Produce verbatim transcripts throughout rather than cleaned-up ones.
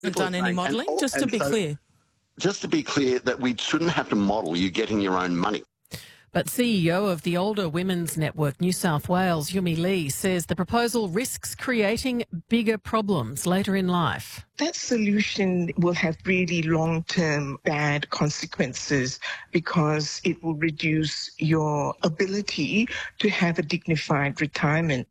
Haven't done any modelling, just to be so, clear. Just to be clear, that we shouldn't have to model you getting your own money. But C E O of the Older Women's Network New South Wales, Yumi Lee, says the proposal risks creating bigger problems later in life. That solution will have really long-term bad consequences because it will reduce your ability to have a dignified retirement.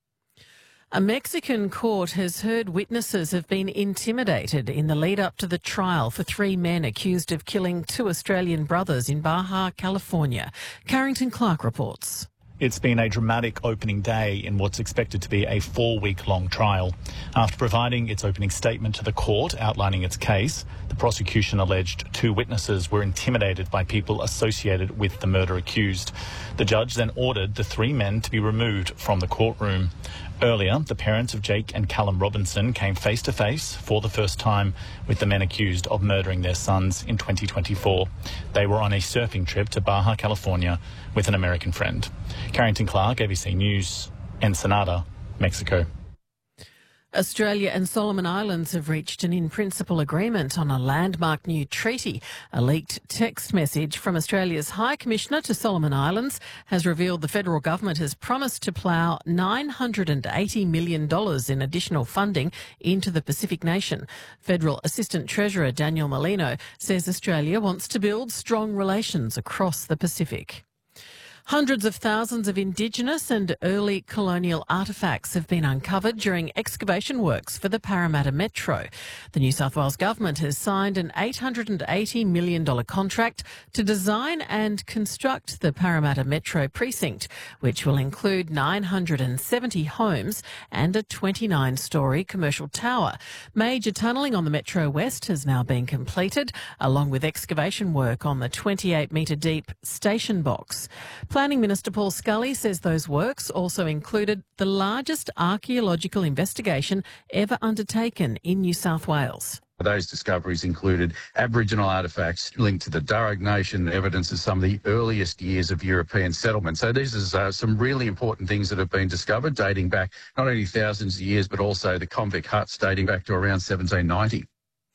A Mexican court has heard witnesses have been intimidated in the lead up to the trial for three men accused of killing two Australian brothers in Baja, California. Carrington Clark reports. It's been a dramatic opening day in what's expected to be a four-week-long trial. After providing its opening statement to the court outlining its case, the prosecution alleged two witnesses were intimidated by people associated with the murder accused. The judge then ordered the three men to be removed from the courtroom. Earlier, the parents of Jake and Callum Robinson came face-to-face for the first time with the men accused of murdering their sons in twenty twenty-four. They were on a surfing trip to Baja, California with an American friend. Carrington Clark, A B C News, Ensenada, Mexico. Australia and Solomon Islands have reached an in-principle agreement on a landmark new treaty. A leaked text message from Australia's High Commissioner to Solomon Islands has revealed the federal government has promised to plough nine hundred eighty million dollars in additional funding into the Pacific nation. Federal Assistant Treasurer Daniel Molino says Australia wants to build strong relations across the Pacific. Hundreds of thousands of Indigenous and early colonial artefacts have been uncovered during excavation works for the Parramatta Metro. The New South Wales Government has signed an eight hundred eighty million dollars contract to design and construct the Parramatta Metro precinct, which will include nine hundred seventy homes and a twenty-nine storey commercial tower. Major tunnelling on the Metro West has now been completed, along with excavation work on the twenty-eight metre deep station box. Planning Minister Paul Scully says those works also included the largest archaeological investigation ever undertaken in New South Wales. Those discoveries included Aboriginal artefacts linked to the Darug Nation, evidence of some of the earliest years of European settlement. So these are uh, some really important things that have been discovered, dating back not only thousands of years, but also the convict huts dating back to around seventeen ninety.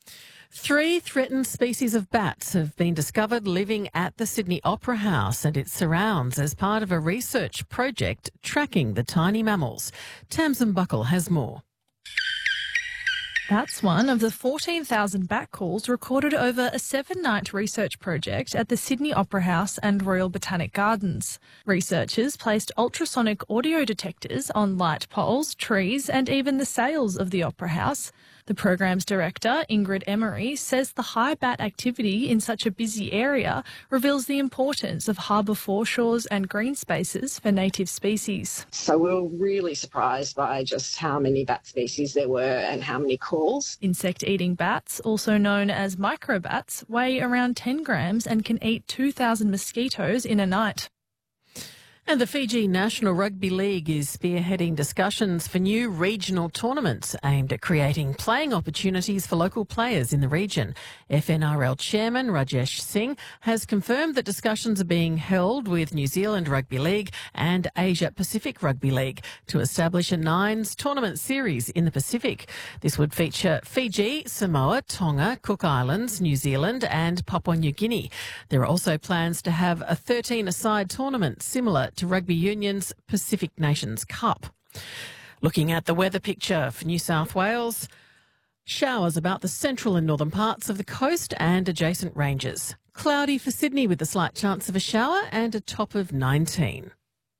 Three threatened species of bats have been discovered living at the Sydney Opera House and its surrounds as part of a research project tracking the tiny mammals. Tamsin Buckle has more. That's one of the fourteen thousand bat calls recorded over a seven-night research project at the Sydney Opera House and Royal Botanic Gardens. Researchers placed ultrasonic audio detectors on light poles, trees and even the sails of the Opera House. The program's director, Ingrid Emery, says the high bat activity in such a busy area reveals the importance of harbour foreshores and green spaces for native species. So we were really surprised by just how many bat species there were and how many calls. Insect-eating bats, also known as microbats, weigh around ten grams and can eat two thousand mosquitoes in a night. And the Fiji National Rugby League is spearheading discussions for new regional tournaments aimed at creating playing opportunities for local players in the region. F N R L Chairman Rajesh Singh has confirmed that discussions are being held with New Zealand Rugby League and Asia Pacific Rugby League to establish a nines tournament series in the Pacific. This would feature Fiji, Samoa, Tonga, Cook Islands, New Zealand and Papua New Guinea. There are also plans to have a thirteen-a-side tournament similar to Rugby Union's Pacific Nations Cup. Looking at the weather picture for New South Wales, showers about the central and northern parts of the coast and adjacent ranges. Cloudy for Sydney with a slight chance of a shower and a top of nineteen.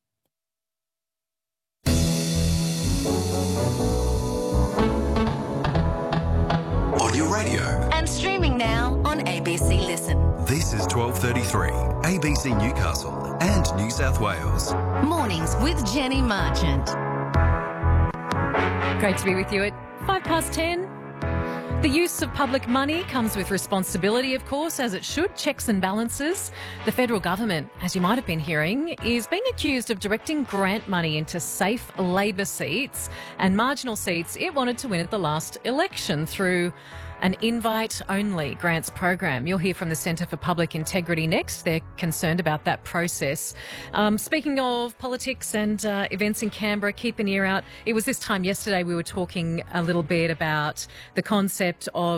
Audio radio. And streaming now on A B C Listen. This is twelve thirty-three, A B C Newcastle and New South Wales. Mornings with Jenny Marchant. Great to be with you at five past ten. The use of public money comes with responsibility, of course, as it should, checks and balances. The federal government, as you might have been hearing, is being accused of directing grant money into safe Labor seats and marginal seats it wanted to win at the last election through an invite-only grants program. You'll hear from the Centre for Public Integrity next. They're concerned about that process. Um, speaking of politics and uh, events in Canberra, keep an ear out. It was this time yesterday we were talking a little bit about the concept of